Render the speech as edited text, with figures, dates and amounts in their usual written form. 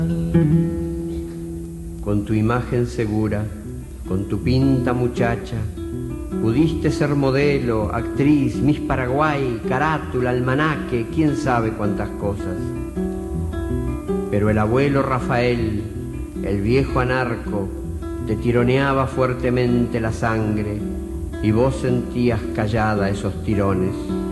Con tu imagen segura, con tu pinta muchacha, pudiste ser modelo, actriz, Miss Paraguay, carátula, almanaque, quién sabe cuántas cosas. Pero el abuelo Rafael, el viejo anarco, te tironeaba fuertemente la sangre y vos sentías callada esos tirones.